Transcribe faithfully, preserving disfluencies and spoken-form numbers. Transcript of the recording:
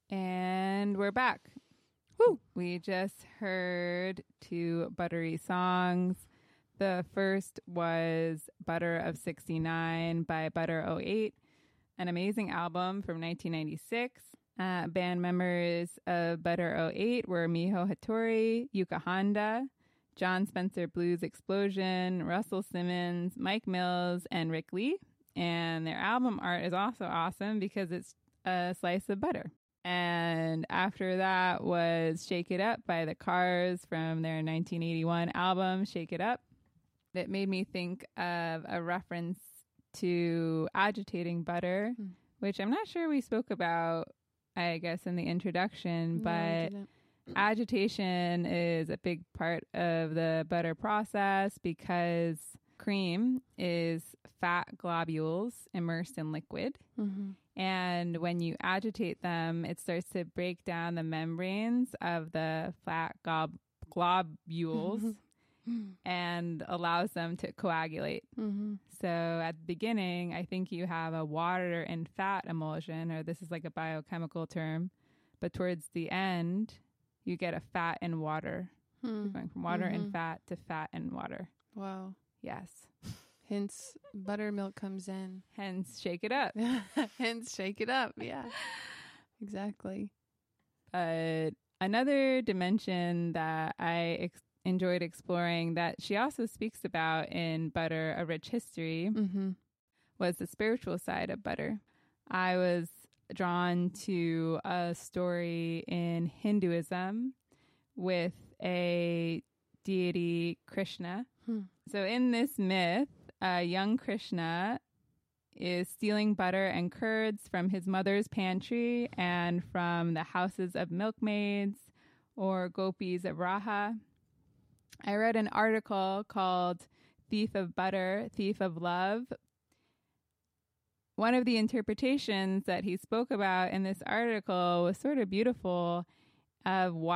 And we're back. Woo! We just heard two buttery songs. The first was Butter of sixty-nine by Butter oh eight, an amazing album from nineteen ninety-six. Uh, band members of Butter oh eight were Miho Hattori, Yuka Honda, John Spencer Blues Explosion, Russell Simmons, Mike Mills, and Rick Lee. And their album art is also awesome because it's a slice of butter. And after that was Shake It Up by The Cars from their nineteen eighty-one album, Shake It Up. It made me think of a reference to agitating butter, mm. which I'm not sure we spoke about, I guess, in the introduction, No, but agitation is a big part of the butter process because cream is fat globules immersed in liquid. Mm-hmm. And when you agitate them, it starts to break down the membranes of the fat glob- globules and allows them to coagulate. Mm-hmm. So at the beginning, I think you have a water and fat emulsion, or this is like a biochemical term. But towards the end, you get a fat and water. Hmm. You're going from water mm-hmm. and fat to fat and water. Wow. Yes. Hence, buttermilk comes in. Hence, shake it up. Hence, shake it up. Yeah, exactly. But another dimension that I ex- enjoyed exploring that she also speaks about in Butter, A Rich History, mm-hmm. was the spiritual side of butter. I was drawn to a story in Hinduism with a deity, Krishna. Hmm. So in this myth, uh, young Krishna is stealing butter and curds from his mother's pantry and from the houses of milkmaids or gopis of Raha. I read an article called Thief of Butter, Thief of Love. One of the interpretations that he spoke about in this article was sort of beautiful of why